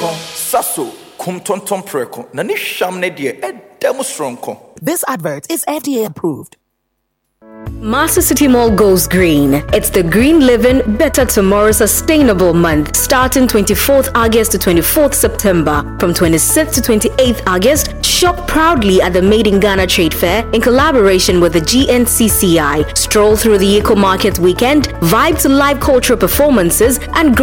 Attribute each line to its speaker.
Speaker 1: Sasso, kum tonton preko, nani shamne die, demonstronko.
Speaker 2: This advert is FDA approved.
Speaker 3: Master City Mall goes green. It's the Green Living Better Tomorrow Sustainable Month, starting 24th August to 24th September. From 26th to 28th August, shop proudly at the Made in Ghana Trade Fair in collaboration with the GNCCI. Stroll through the Eco Market weekend, vibe to live cultural performances, and